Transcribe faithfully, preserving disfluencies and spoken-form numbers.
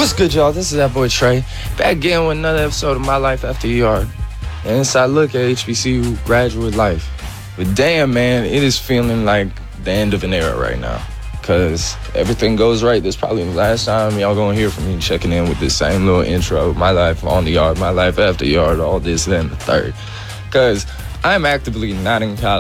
What's good, y'all? This is that boy Trey, back again with another episode of My Life After Yard. An inside look at H B C U graduate life. But damn, man, it is feeling like the end of an era right now. Because everything goes right. This is probably the last time y'all gonna hear from me checking in with this same little intro. My life on the yard, my life after yard, all this, then the third. Because I'm actively not in college.